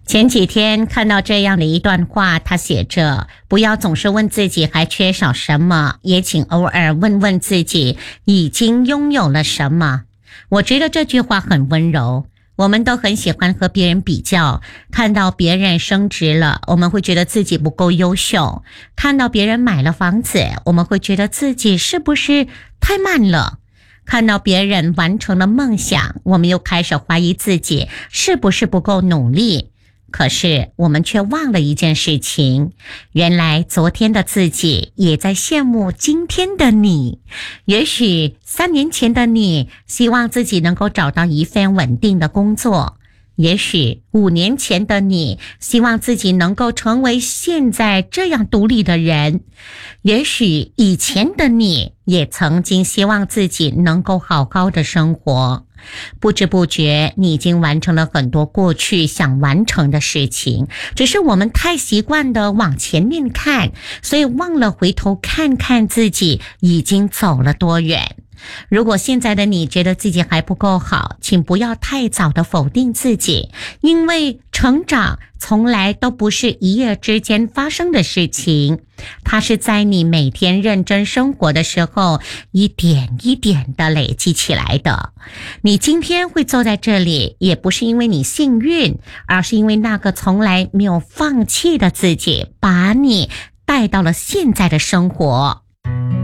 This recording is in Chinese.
前几天看到这样的一段话，他写着：不要总是问自己还缺少什么，也请偶尔问问自己已经拥有了什么。我觉得这句话很温柔。我们都很喜欢和别人比较，看到别人升职了，我们会觉得自己不够优秀；看到别人买了房子，我们会觉得自己是不是太慢了；看到别人完成了梦想，我们又开始怀疑自己是不是不够努力。可是我们却忘了一件事情，原来昨天的自己也在羡慕今天的你。也许3年前的你希望自己能够找到一份稳定的工作，也许5年前的你希望自己能够成为现在这样独立的人，也许以前的你也曾经希望自己能够好好的生活。不知不觉你已经完成了很多过去想完成的事情，只是我们太习惯的往前面看，所以忘了回头看看自己已经走了多远。如果现在的你觉得自己还不够好，请不要太早的否定自己，因为成长从来都不是一夜之间发生的事情，它是在你每天认真生活的时候，一点一点的累积起来的。你今天会坐在这里，也不是因为你幸运，而是因为那个从来没有放弃的自己，把你带到了现在的生活。